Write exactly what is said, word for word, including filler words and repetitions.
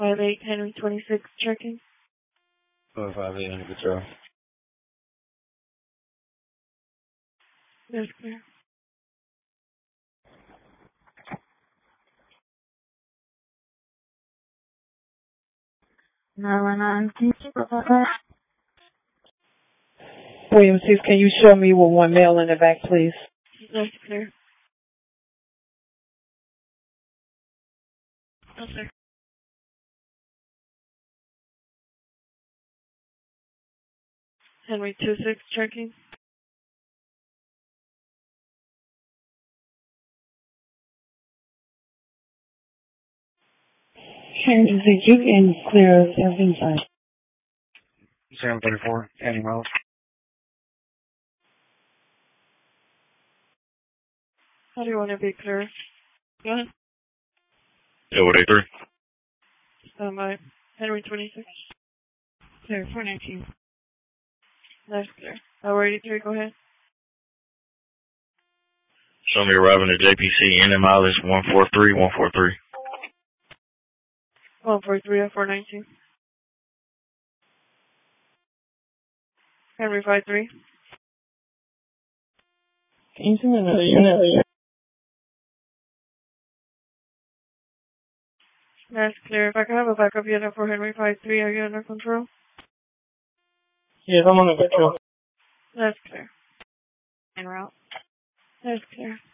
five eight, Henry twenty-six, checking. four five eight under control. That's clear. nine one nine, can you supervise that? William Six, can you show me with one male in the back, please? That's clear. Yes, sir. Henry two six, checking. Henry six, you can clear everything fine. seven thirty-four, Annie Miles. How do you want to be clear? Go ahead. Yeah, what, A three? Stand by. Henry twenty-six. Clear, four nineteen. That's clear. Tower eighty-three, go ahead. Show me arriving at J P C, N M mileage one four three one four three. one four three at four nineteen. Henry five three. Can you send another unit? That's clear. If I could have a backup unit for Henry five three, are you under control? Yes, I'm under control. That's clear. En route. That's clear.